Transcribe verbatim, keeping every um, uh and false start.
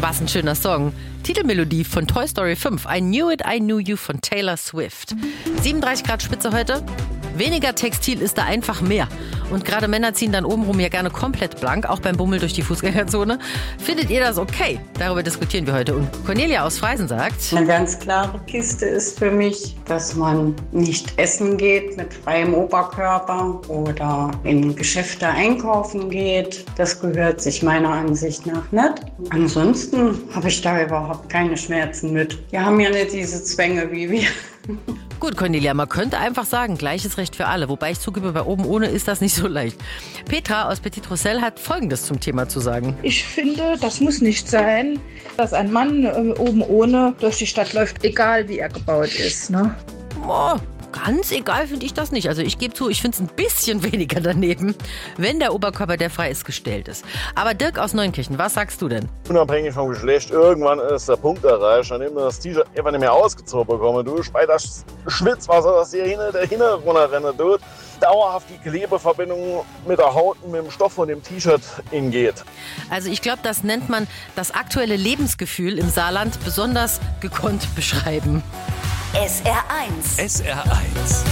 Was ein schöner Song. Titelmelodie von Toy Story fünf. I Knew It, I Knew You von Taylor Swift. siebenunddreißig Grad Spitze heute. Weniger Textil ist da einfach mehr. Und gerade Männer ziehen dann obenrum ja gerne komplett blank, auch beim Bummel durch die Fußgängerzone. Findet ihr das okay? Darüber diskutieren wir heute. Und Cornelia aus Freisen sagt: Eine ganz klare Kiste ist für mich, dass man nicht essen geht mit freiem Oberkörper oder in Geschäfte einkaufen geht. Das gehört sich meiner Ansicht nach nicht. Ansonsten habe ich da überhaupt keine Schmerzen mit. Wir haben ja nicht diese Zwänge wie wir. Gut, Cornelia, man könnte einfach sagen, gleiches Recht für alle. Wobei ich zugebe, bei oben ohne ist das nicht so leicht. Petra aus Petit Roussel hat Folgendes zum Thema zu sagen. Ich finde, das muss nicht sein, dass ein Mann äh, oben ohne durch die Stadt läuft, egal wie er gebaut ist. Ne? Oh, ganz egal finde ich das nicht. Also ich gebe zu, ich finde es ein bisschen weniger daneben, wenn der Oberkörper, der frei ist, gestellt ist. Aber Dirk aus Neunkirchen, was sagst du denn? Unabhängig vom Geschlecht, irgendwann ist der Punkt erreicht, an dem du das T-Shirt einfach nicht mehr ausgezogen bekommst. Du bei das Schwitzwasser, das hier hinten der hinten runterrennen tut, dauerhaft die Klebeverbindung mit der Haut und mit dem Stoff von dem T-Shirt hingeht. Also ich glaube, das nennt man das aktuelle Lebensgefühl im Saarland besonders gekonnt beschreiben. S R eins. S R eins.